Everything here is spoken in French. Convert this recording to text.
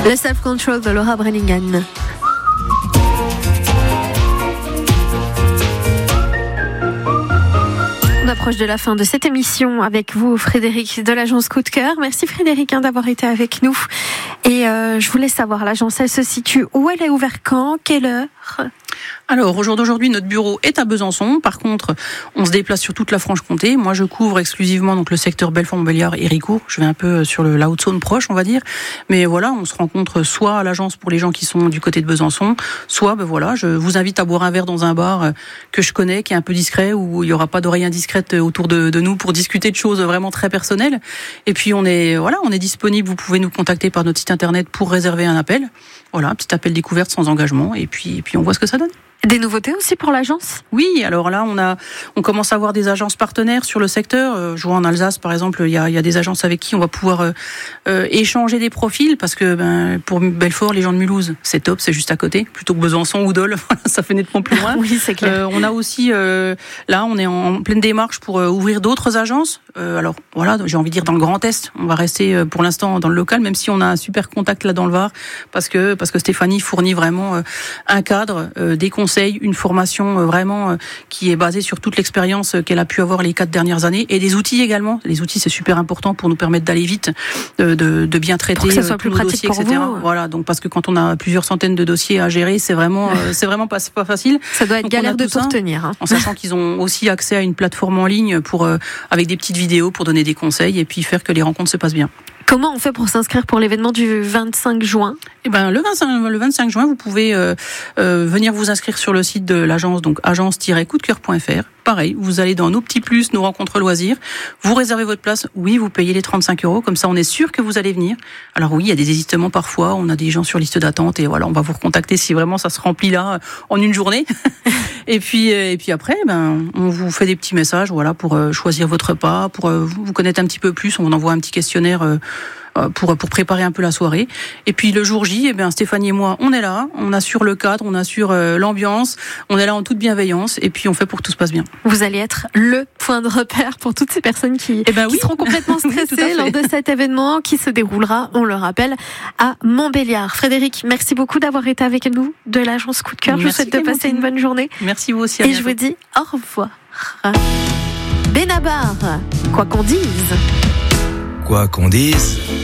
Le Self-Control de Laura Branigan. On approche de la fin de cette émission avec vous, Frédéric de l'agence Coup de Cœur. Merci Frédéric d'avoir été avec nous. Et je voulais savoir, l'agence, elle se situe où? Elle est ouverte quand? Quelle heure? Alors, au jour d'aujourd'hui, notre bureau est à Besançon. Par contre, on se déplace sur toute la Franche-Comté. Moi, je couvre exclusivement donc le secteur Belfort-Montbéliard et Héricourt. Je vais un peu sur la Haute-Saône proche, on va dire. Mais voilà, on se rencontre soit à l'agence pour les gens qui sont du côté de Besançon, soit, je vous invite à boire un verre dans un bar que je connais, qui est un peu discret, où il n'y aura pas d'oreilles indiscrètes autour de nous pour discuter de choses vraiment très personnelles. Et puis, on est disponible. Vous pouvez nous contacter par notre site internet pour réserver un appel. Voilà, un petit appel découverte sans engagement. Et puis on voit ce que ça donne. Des nouveautés aussi pour l'agence? Oui, alors là, on commence à avoir des agences partenaires sur le secteur. Je vois en Alsace, par exemple, il y a des agences avec qui on va pouvoir échanger des profils, parce que pour Belfort, les gens de Mulhouse, c'est top, c'est juste à côté, plutôt que Besançon ou Dole, ça fait nettement plus loin. Oui, c'est clair. On a aussi, là, on est en pleine démarche pour ouvrir d'autres agences. Alors voilà, j'ai envie de dire dans le Grand Est. On va rester pour l'instant dans le local, même si on a un super contact là dans le Var, parce que Stéphanie fournit vraiment un cadre, des conseils, une formation vraiment qui est basée sur toute l'expérience qu'elle a pu avoir les 4 dernières années, et des outils également. Les outils, c'est super important pour nous permettre d'aller vite, de bien traiter pour que ça soit plus nos pratique dossiers, pour etc. Vous. Voilà, donc parce que quand on a plusieurs centaines de dossiers à gérer, c'est vraiment pas facile. Ça doit être donc galère de tout retenir. En sachant qu'ils ont aussi accès à une plateforme en ligne avec des petites vidéos pour donner des conseils et puis faire que les rencontres se passent bien. Comment on fait pour s'inscrire pour l'événement du 25 juin? Le 25 juin, vous pouvez venir vous inscrire sur le site de l'agence, donc agence-coupdecoeur.fr. Pareil, vous allez dans nos petits plus, nos rencontres loisirs, vous réservez votre place, oui, vous payez les 35 €, comme ça on est sûr que vous allez venir. Alors oui, il y a des hésitements parfois, on a des gens sur liste d'attente et voilà, on va vous recontacter si vraiment ça se remplit là en une journée. et puis après, on vous fait des petits messages, voilà, pour choisir votre repas, pour vous connaître un petit peu plus, on envoie un petit questionnaire pour préparer un peu la soirée. Et puis le jour J, Stéphanie et moi, on est là, on assure le cadre, on assure l'ambiance, on est là en toute bienveillance et puis on fait pour que tout se passe bien. Vous allez être le point de repère pour toutes ces personnes qui seront complètement stressées lors de cet événement qui se déroulera, on le rappelle, à Montbéliard. Frédéric, merci beaucoup d'avoir été avec nous de l'agence Coup de Cœur. Je vous souhaite de passer une bonne journée. Merci vous aussi. Et je vous dis au revoir. Benabar, quoi qu'on dise. Quoi qu'on dise.